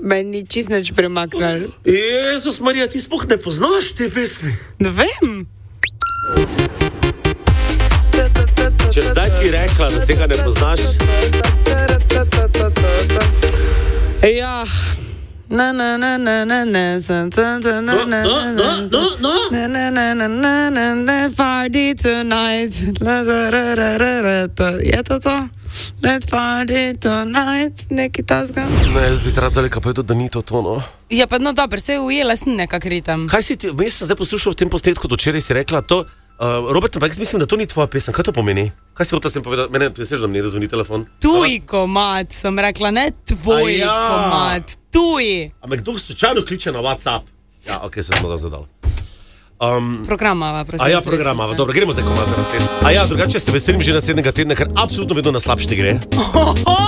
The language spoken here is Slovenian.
Meni čist nič premaknil. Jezus Marija, ti sploh ne poznaš te pesmi? Ne vem. Če zdaj ti rekla, da tega ne poznaš. Ja. Na na na na na na let's party tonight. Je to to? Let's party tonight. Neki tasga. Ne, jaz bi rad zaleka povedal, da ni to no. Ja, pa no dobro, se je ujela sem nekak ritem. Kaj si ti, jaz sem zdaj poslušal v tem posnetku, od včeraj si rekla to, Robert, ampak jaz mislim, da to ni tvoja pesem. Kaj to pomeni? Kaj si hotel s tem povedati? Mene preseš, da mi ne razvoni telefon. Tuj komad, sem rekla, ne tvoj komad. Tuj. Ampak kdo slučajno kliče na WhatsApp? Ja, okej, se smo da zadal. Programava, prosim. Programava, dobro, gremo zdaj komad za napet. Drugače se veselim že naslednjega tedna, ker absolutno vedno na slabšte gre.